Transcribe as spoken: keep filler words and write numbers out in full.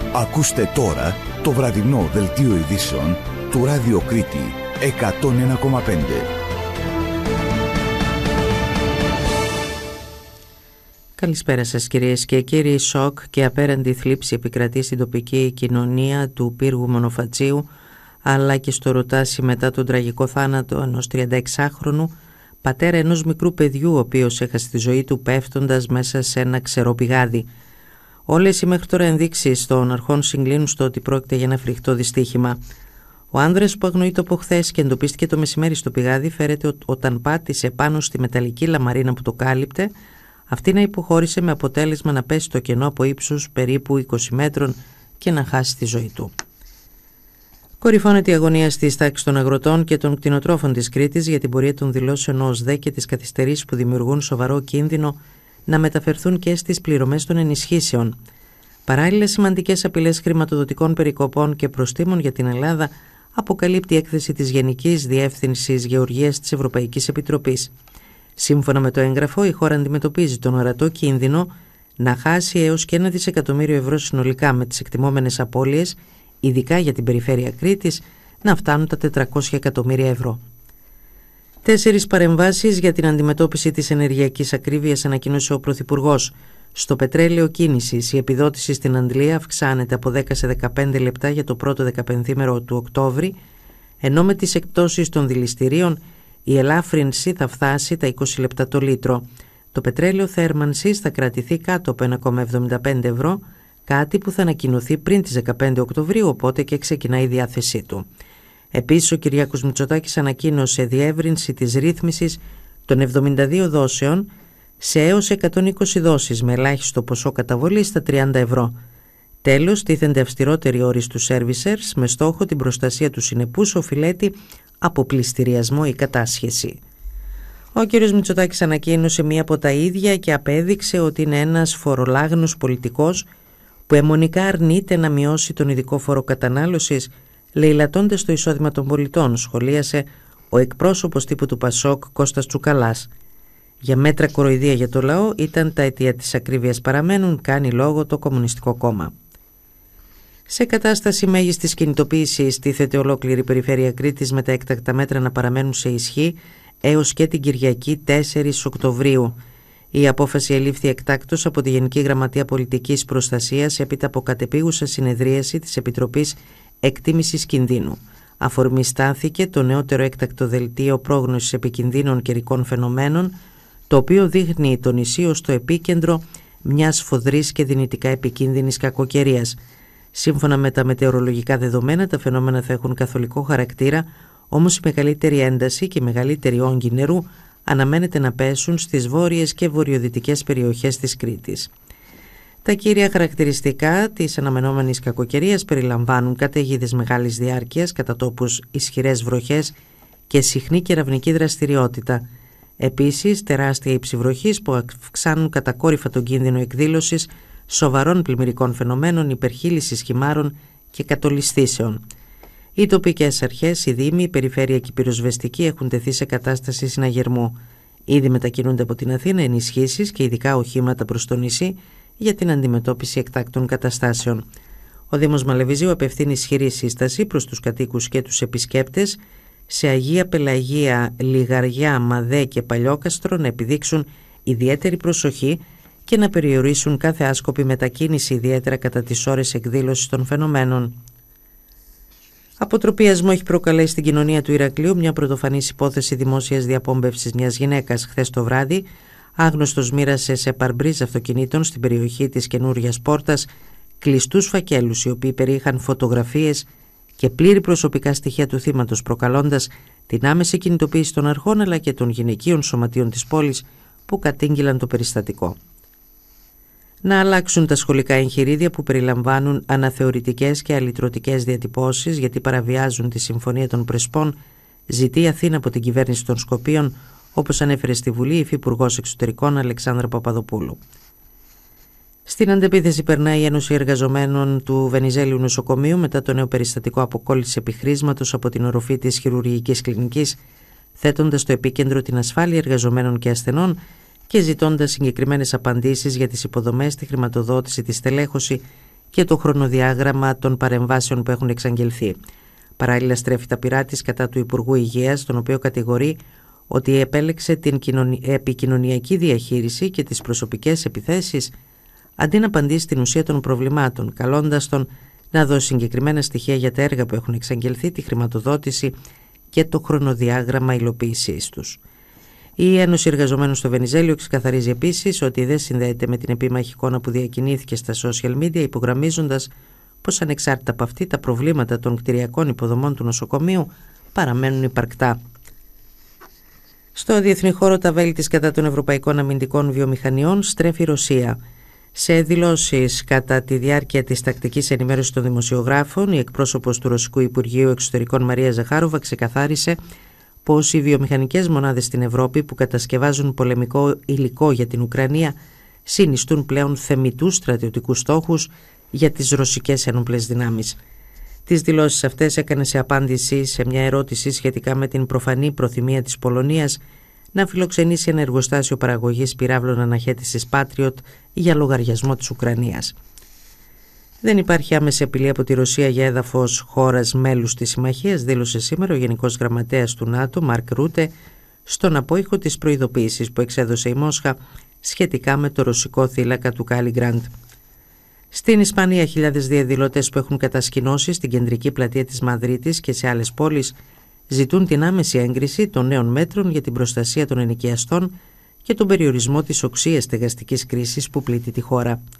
Ακούστε τώρα το βραδινό δελτίο ειδήσεων του Ράδιο Κρήτη εκατόν ένα κόμμα πέντε. Καλησπέρα σας κυρίες και κύριοι. Σοκ και απέραντη θλίψη επικρατεί στην τοπική κοινωνία του πύργου Μονοφατσίου, αλλά και στο Ρωτάσι μετά τον τραγικό θάνατο ενός τριανταεξάχρονου πατέρα ενός μικρού παιδιού, ο οποίος έχασε τη ζωή του πέφτοντας μέσα σε ένα ξερό πηγάδι. Όλες οι μέχρι τώρα ενδείξεις των αρχών συγκλίνουν στο ότι πρόκειται για ένα φρικτό δυστύχημα. Ο άνδρας που αγνοείται από χθες και εντοπίστηκε το μεσημέρι στο πηγάδι φέρεται όταν πάτησε πάνω στη μεταλλική λαμαρίνα που το κάλυπτε, αυτή να υποχώρησε με αποτέλεσμα να πέσει στο κενό από ύψους περίπου είκοσι μέτρων και να χάσει τη ζωή του. Κορυφώνεται η αγωνία στις τάξεις των αγροτών και των κτηνοτρόφων της Κρήτης για την πορεία των δηλώσεων ΟΣΔ και τις καθυστερήσεις που δημιουργούν σοβαρό κίνδυνο να μεταφερθούν και στις πληρωμές των ενισχύσεων. Παράλληλα, σημαντικές απειλές χρηματοδοτικών περικοπών και προστίμων για την Ελλάδα αποκαλύπτει η έκθεση της Γενικής Διεύθυνσης Γεωργίας της Ευρωπαϊκής Επιτροπής. Σύμφωνα με το έγγραφο, η χώρα αντιμετωπίζει τον ορατό κίνδυνο να χάσει έως και ένα δισεκατομμύριο ευρώ συνολικά, με τις εκτιμόμενες απώλειες, ειδικά για την περιφέρεια Κρήτης, να φτάνουν τα τετρακόσια εκατομμύρια ευρώ. Τέσσερις παρεμβάσεις για την αντιμετώπιση της ενεργειακής ακρίβειας ανακοίνωσε ο Πρωθυπουργός. Στο πετρέλαιο κίνησης, η επιδότηση στην Αντλία αυξάνεται από δέκα σε δεκαπέντε λεπτά για το πρώτο δεκαπενθήμερο του Οκτώβρη, ενώ με τις εκπτώσεις των δηληστηρίων η ελάφρυνση θα φτάσει τα είκοσι λεπτά το λίτρο. Το πετρέλαιο θέρμανσης θα κρατηθεί κάτω από ένα κόμμα εβδομήντα πέντε ευρώ, κάτι που θα ανακοινωθεί πριν τις δεκαπέντε Οκτωβρίου, οπότε και ξεκινάει η διάθεσή του. Επίσης, ο Κυριάκος Μητσοτάκης ανακοίνωσε διεύρυνση της ρύθμισης των εβδομήντα δύο δόσεων σε έως εκατόν είκοσι δόσεις με ελάχιστο ποσό καταβολής στα τριάντα ευρώ. Τέλος, τίθενται αυστηρότεροι όροι στους servicers με στόχο την προστασία του συνεπούς οφειλέτη από πληστηριασμό ή κατάσχεση. Ο κ. Μητσοτάκης ανακοίνωσε μία από τα ίδια και απέδειξε ότι είναι ένας φορολάγνος πολιτικός που αιμονικά αρνείται να μειώσει τον ειδικό φόρο κατανάλωσης, λαιλατώντας το εισόδημα των πολιτών, σχολίασε ο εκπρόσωπος τύπου του Πασόκ Κώστας Τσουκαλάς. Για μέτρα κοροϊδία για το λαό ήταν τα αιτία της ακρίβειας παραμένουν, κάνει λόγο το Κομμουνιστικό Κόμμα. Σε κατάσταση μέγιστης κινητοποίησης τίθεται ολόκληρη η περιφέρεια Κρήτης, με τα έκτακτα μέτρα να παραμένουν σε ισχύ έως και την Κυριακή τέσσερις Οκτωβρίου. Η απόφαση ελήφθη εκτάκτως από τη Γενική Γραμματεία Πολιτικής Προστασίας έπειτα από κατεπίγουσα συνεδρίαση της Επιτροπής Εκτίμησης Κινδύνου. Αφορμή στάθηκε το νεότερο έκτακτο δελτίο πρόγνωσης επικινδύνων καιρικών φαινομένων, το οποίο δείχνει το νησί ως το επίκεντρο μιας σφοδρής και δυνητικά επικίνδυνης κακοκαιρίας. Σύμφωνα με τα μετεωρολογικά δεδομένα, τα φαινόμενα θα έχουν καθολικό χαρακτήρα, όμως η μεγαλύτερη ένταση και η μεγαλύτερη όγκη νερού αναμένεται να πέσουν στις βόρειες και βορειοδυτικές περιοχές της Κρήτης. Τα κύρια χαρακτηριστικά της αναμενόμενης κακοκαιρίας περιλαμβάνουν καταιγίδες μεγάλης διάρκειας, κατά τόπους ισχυρές βροχές και συχνή κεραυνική δραστηριότητα. Επίσης, τεράστια υψηβροχής που αυξάνουν κατακόρυφα τον κίνδυνο εκδήλωσης σοβαρών πλημμυρικών φαινομένων, υπερχείλησης χυμάρων και κατολισθήσεων. Οι τοπικές αρχές, οι δήμοι, η περιφέρεια και η πυροσβεστική έχουν τεθεί σε κατάσταση συναγερμού. Ήδη μετακινούνται από την Αθήνα ενισχύσεις και ειδικά οχήματα προς το νησί για την αντιμετώπιση εκτάκτων καταστάσεων. Ο Δήμος Μαλεβιζίου απευθύνει ισχυρή σύσταση προς τους κατοίκους και τους επισκέπτες σε Αγία Πελαγία, Λιγαριά, Μαδέ και Παλιόκαστρο να επιδείξουν ιδιαίτερη προσοχή και να περιορίσουν κάθε άσκοπη μετακίνηση, ιδιαίτερα κατά τις ώρες εκδήλωσης των φαινομένων. Αποτροπιασμό έχει προκαλέσει στην κοινωνία του Ηρακλείου μια πρωτοφανής υπόθεση δημόσιας διαπόμπευσης μιας γυναίκας. Χθες το βράδυ, άγνωστος μοίρασε σε παρμπρίζ αυτοκινήτων στην περιοχή της Καινούριας Πόρτας κλειστούς φακέλους, οι οποίοι περιείχαν φωτογραφίες και πλήρη προσωπικά στοιχεία του θύματος, προκαλώντας την άμεση κινητοποίηση των αρχών αλλά και των γυναικείων σωματείων της πόλης που κατήγγειλαν το περιστατικό. Να αλλάξουν τα σχολικά εγχειρίδια που περιλαμβάνουν αναθεωρητικές και αλυτρωτικές διατυπώσεις γιατί παραβιάζουν τη Συμφωνία των Πρεσπών, ζητεί η Αθήνα από την κυβέρνηση των Σκοπίων, όπως ανέφερε στη Βουλή η Υφυπουργός Εξωτερικών Αλεξάνδρα Παπαδοπούλου. Στην αντεπίθεση περνάει η Ένωση Εργαζομένων του Βενιζέλιου Νοσοκομείου μετά το νέο περιστατικό αποκόλλησης επιχρήσματος από την οροφή της χειρουργικής κλινικής, θέτοντας στο επίκεντρο την ασφάλεια εργαζομένων και ασθενών και ζητώντας συγκεκριμένες απαντήσεις για τις υποδομές, τη χρηματοδότηση, τη στελέχωση και το χρονοδιάγραμμα των παρεμβάσεων που έχουν εξαγγελθεί. Παράλληλα στρέφει τα πυρά της κατά του Υπουργού Υγείας, τον οποίο κατηγορεί ότι επέλεξε την επικοινωνιακή διαχείριση και τις προσωπικές επιθέσεις αντί να απαντήσει στην ουσία των προβλημάτων, καλώντας τον να δώσει συγκεκριμένα στοιχεία για τα έργα που έχουν εξαγγελθεί, τη χρηματοδότηση και το χρονοδιάγραμμα υλοποίησής τους. Η Ένωση Εργαζομένων στο Βενιζέλιο ξεκαθαρίζει επίσης ότι δεν συνδέεται με την επίμαχη εικόνα που διακινήθηκε στα social media, υπογραμμίζοντας πως ανεξάρτητα από αυτή τα προβλήματα των κτηριακών υποδομών του νοσοκομείου παραμένουν υπαρκτά. Στο διεθνή χώρο, τα βέλη της κατά των ευρωπαϊκών αμυντικών βιομηχανιών στρέφει η Ρωσία. Σε δηλώσεις κατά τη διάρκεια της τακτικής ενημέρωσης των δημοσιογράφων, η εκπρόσωπος του Ρωσικού Υπουργείου Εξωτερικών Μαρία Ζαχάροβα ξεκαθάρισε πως οι βιομηχανικές μονάδες στην Ευρώπη που κατασκευάζουν πολεμικό υλικό για την Ουκρανία συνιστούν πλέον θεμιτούς στρατιωτικούς στόχους για τις ρωσικές ενόπλες δυνάμεις. Τις δηλώσεις αυτές έκανε σε απάντηση σε μια ερώτηση σχετικά με την προφανή προθυμία της Πολωνίας να φιλοξενήσει ένα εργοστάσιο παραγωγής πυράβλων αναχέτησης Patriot για λογαριασμό της Ουκρανίας. Δεν υπάρχει άμεση απειλή από τη Ρωσία για έδαφος χώρας μέλους της συμμαχίας, δήλωσε σήμερα ο Γενικός Γραμματέας του ΝΑΤΟ, Μαρκ Ρούτε, στον απόϊχο της προειδοποίησης που εξέδωσε η Μόσχα σχετικά με το ρωσικό θύλακα του Κάλιγκραντ. Στην Ισπανία, χιλιάδες διαδηλωτές που έχουν κατασκηνώσει στην κεντρική πλατεία της Μαδρίτης και σε άλλες πόλεις ζητούν την άμεση έγκριση των νέων μέτρων για την προστασία των ενοικιαστών και τον περιορισμό της οξείας στεγαστικής κρίσης που πλήττει τη χώρα.